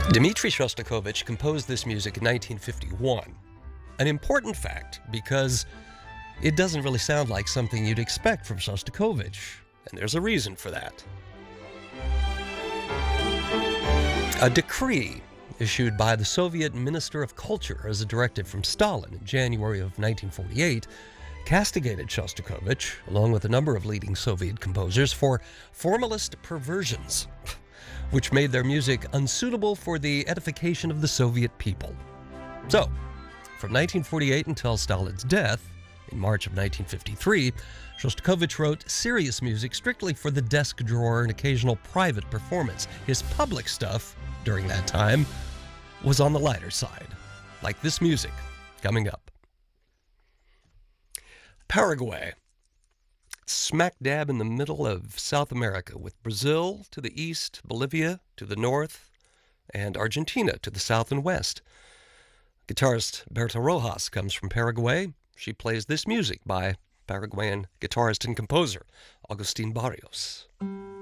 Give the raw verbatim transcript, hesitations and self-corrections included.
Dmitri Shostakovich composed this music in nineteen fifty-one. An important fact because it doesn't really sound like something you'd expect from Shostakovich, and there's a reason for that. A decree issued by the Soviet Minister of Culture as a directive from Stalin in January of nineteen forty-eight castigated Shostakovich, along with a number of leading Soviet composers, for formalist perversions, which made their music unsuitable for the edification of the Soviet people. So, from nineteen forty-eight until Stalin's death, in March of nineteen fifty-three, Shostakovich wrote serious music strictly for the desk drawer and occasional private performance. His public stuff, during that time, was on the lighter side, like this music coming up. Paraguay, smack dab in the middle of South America, with Brazil to the east, Bolivia to the north, and Argentina to the south and west. Guitarist Berta Rojas comes from Paraguay. She plays this music by Paraguayan guitarist and composer Agustin Barrios.